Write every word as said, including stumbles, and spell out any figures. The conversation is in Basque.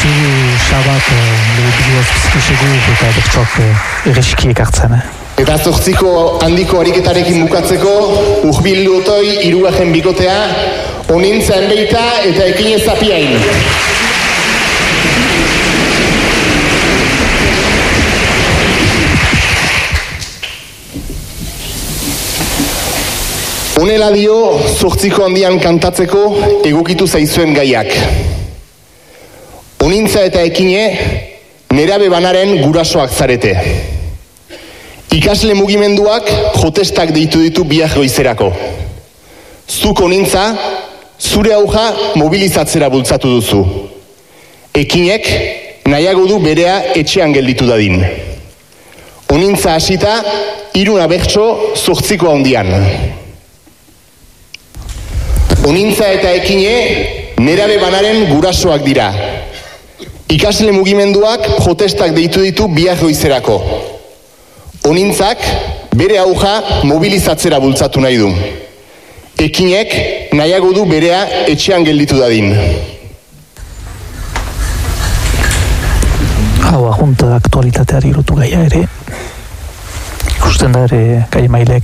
zigu sabat bidioz bizkisegu eta bertsoak erreski ekartzen. Eta zortziko handiko ariketarekin bukatzeko, urbildu otoi irugajen bikotea, onintza enbeita eta ekin ezapiain. Honela dio zortziko handian kantatzeko egokitu zaizuen gaiak. Onintza eta ekine nerabe banaren gurasoak zarete. Ikasle mugimenduak jotestak deitu ditu biak goizerako. Zuk onintza, zure auja mobilizatzera bultzatu duzu. Ekinek nahiago du berea etxean gelditu dadin. Onintza hasita, hiruna bertso zortziko handian. Onintza eta ekine nerabe banaren gurasoak dira. Ikasle mugimenduak protestak deitu ditu biak goizerako. Onintzak bere auja mobilizatzera bultzatu nahi du. Ekinek nahiago du berea etxean gelditu dadin. Hau, junta aktualitateari lotu gaia ere. Ikusten da ere gai mailek